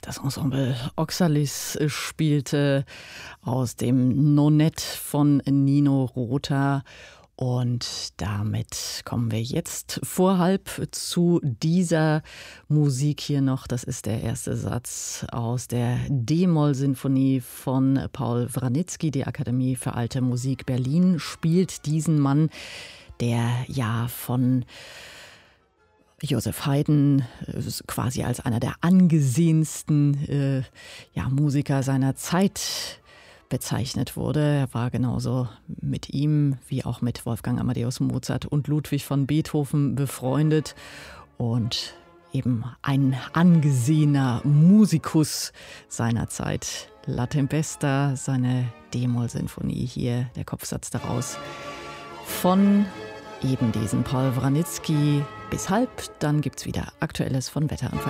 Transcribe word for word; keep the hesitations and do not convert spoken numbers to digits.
Das Ensemble Oxalis spielte aus dem Nonett von Nino Rota. Und damit kommen wir jetzt vor halb zu dieser Musik hier noch. Das ist der erste Satz aus der D-Moll-Sinfonie von Paul Wranitzky. Die Akademie für Alte Musik Berlin spielt diesen Mann, der ja von Joseph Haydn quasi als einer der angesehensten äh, ja, Musiker seiner Zeit bezeichnet wurde. Er war genauso mit ihm wie auch mit Wolfgang Amadeus Mozart und Ludwig von Beethoven befreundet und eben ein angesehener Musikus seiner Zeit. La Tempesta, seine D-Moll-Sinfonie hier, der Kopfsatz daraus von eben diesen Paul Wranitzky. Bis halb, dann gibt's wieder Aktuelles von Wetter und Verkehr.